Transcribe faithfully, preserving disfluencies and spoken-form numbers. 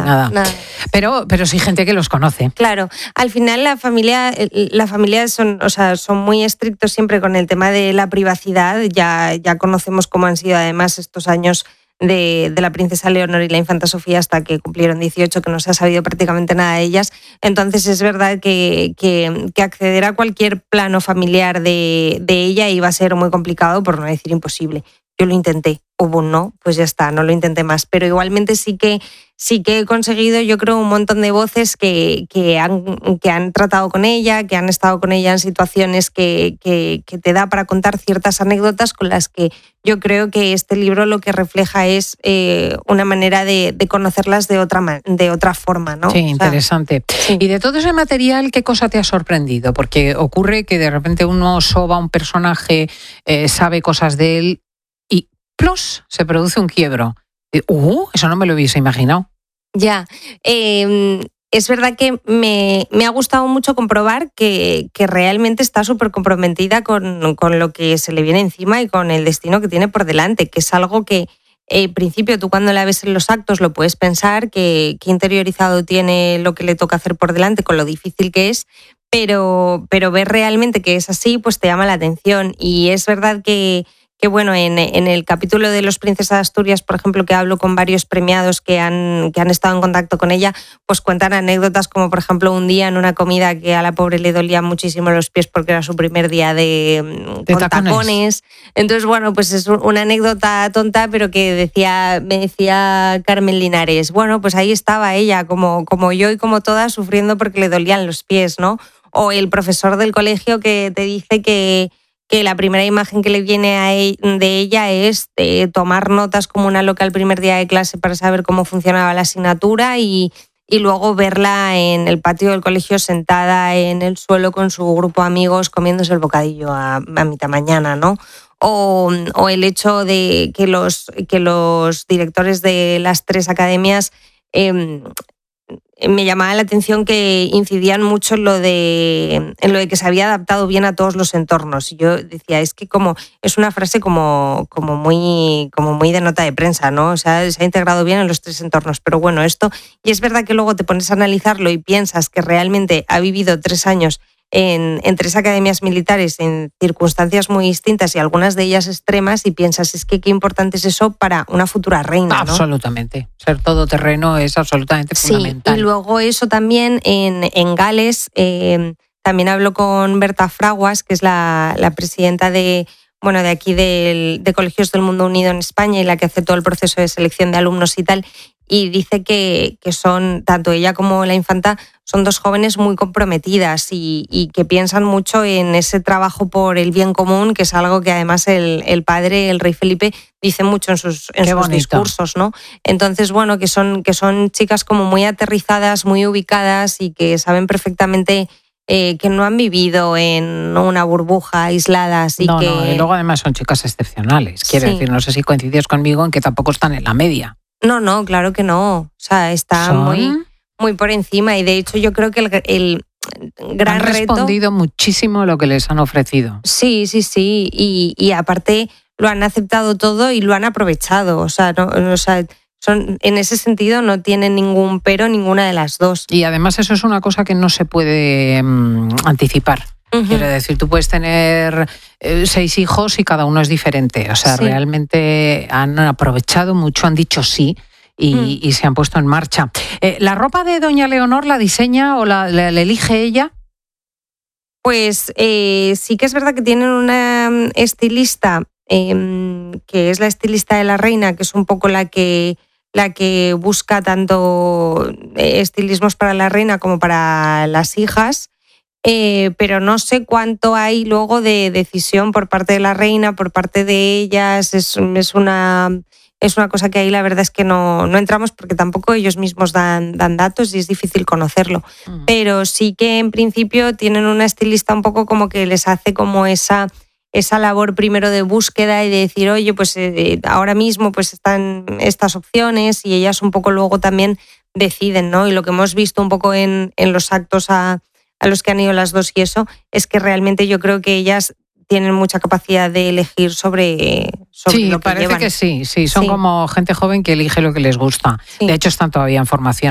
nada. nada. Pero, pero sí gente que los conoce. Claro, al final la familia, la familia son, o sea, son muy estrictos siempre con el tema de la privacidad. Ya, ya conocemos cómo han sido además estos años de, de la princesa Leonor y la infanta Sofía hasta que cumplieron dieciocho, que no se ha sabido prácticamente nada de ellas. Entonces es verdad que, que, que acceder a cualquier plano familiar de, de ella iba a ser muy complicado, por no decir imposible. Yo lo intenté, hubo un no, pues ya está, no lo intenté más. Pero igualmente sí que sí que he conseguido, yo creo, un montón de voces que, que, han, que han tratado con ella, que han estado con ella en situaciones que, que, que te da para contar ciertas anécdotas con las que yo creo que este libro lo que refleja es eh, una manera de, de conocerlas de otra, de otra forma, ¿no? Sí, o sea, interesante. Sí. Y de todo ese material, ¿qué cosa te ha sorprendido? Porque ocurre que de repente uno soba a un personaje, eh, sabe cosas de él y ¡plus! Se produce un quiebro. Uh, eso no me lo hubiese imaginado. Ya, eh, es verdad que me, me ha gustado mucho comprobar que, que realmente está súper comprometida con, con lo que se le viene encima y con el destino que tiene por delante, que es algo que en principio tú cuando la ves en los actos lo puedes pensar, que, que interiorizado tiene lo que le toca hacer por delante con lo difícil que es, pero, pero ver realmente que es así pues te llama la atención. Y es verdad que que bueno, en, en el capítulo de Los Princesas de Asturias, por ejemplo, que hablo con varios premiados que han, que han estado en contacto con ella, pues cuentan anécdotas como, por ejemplo, un día en una comida que a la pobre le dolían muchísimo los pies porque era su primer día de, de con tacones. tacones. Entonces, bueno, pues es una anécdota tonta, pero que decía, me decía Carmen Linares, bueno, pues ahí estaba ella, como, como yo y como todas, sufriendo porque le dolían los pies, ¿no? O el profesor del colegio que te dice que que la primera imagen que le viene a ella, de ella es de tomar notas como una loca el primer día de clase para saber cómo funcionaba la asignatura y, y luego verla en el patio del colegio sentada en el suelo con su grupo de amigos comiéndose el bocadillo a, a mitad mañana, ¿no? O, o el hecho de que los, que los directores de las tres academias eh, me llamaba la atención que incidían mucho en lo de en lo de que se había adaptado bien a todos los entornos. Y yo decía, es que como es una frase como, como muy como muy de nota de prensa, ¿no? O sea, se ha integrado bien en los tres entornos. Pero bueno, esto, y es verdad que luego te pones a analizarlo y piensas que realmente ha vivido tres años en, en tres academias militares en circunstancias muy distintas y algunas de ellas extremas, y piensas, es que qué importante es eso para una futura reina, ¿no? Absolutamente. Ser todoterreno es absolutamente sí, fundamental. Y luego eso también en, en Gales, eh, también hablo con Berta Fraguas, que es la, la presidenta de, bueno, de aquí del, de Colegios del Mundo Unido en España y la que hace todo el proceso de selección de alumnos y tal, y dice que, que son, tanto ella como la infanta, son dos jóvenes muy comprometidas y, y que piensan mucho en ese trabajo por el bien común, que es algo que además el, el padre, el rey Felipe, dice mucho en sus, en sus discursos, ¿no? Entonces, bueno, que son, que son chicas como muy aterrizadas, muy ubicadas y que saben perfectamente eh, que no han vivido en una burbuja aisladas. Y no, que... no, y luego además son chicas excepcionales. Quiero sí. decir, no sé si coincides conmigo en que tampoco están en la media. No, no, claro que no. O sea, está ¿Son? muy, muy por encima y de hecho yo creo que el, el gran han reto... respondido muchísimo a lo que les han ofrecido. Sí, sí, sí. Y, y aparte lo han aceptado todo y lo han aprovechado. O sea, no, o sea son, en ese sentido no tienen ningún pero ninguna de las dos. Y además eso es una cosa que no se puede um, anticipar. Uh-huh. Quiero decir, tú puedes tener eh, seis hijos y cada uno es diferente. O sea, sí. realmente han aprovechado mucho, han dicho sí y, uh-huh. y se han puesto en marcha. Eh, ¿La ropa de doña Leonor la diseña o la, la, la elige ella? Pues eh, sí que es verdad que tienen una estilista, eh, que es la estilista de la reina, que es un poco la que... la que busca tanto estilismos para la reina como para las hijas, eh, pero no sé cuánto hay luego de decisión por parte de la reina, por parte de ellas. Es, es, una, es una cosa que ahí la verdad es que no, no entramos porque tampoco ellos mismos dan, dan datos y es difícil conocerlo. Uh-huh. Pero sí que en principio tienen una estilista un poco como que les hace como esa... esa labor primero de búsqueda y de decir, oye, pues eh, ahora mismo pues están estas opciones y ellas un poco luego también deciden, ¿no? Y lo que hemos visto un poco en, en los actos a, a los que han ido las dos y eso, es que realmente yo creo que ellas tienen mucha capacidad de elegir sobre, sobre sí, lo que parece llevan. que sí, sí, son sí. como gente joven que elige lo que les gusta. Sí. De hecho, están todavía en formación.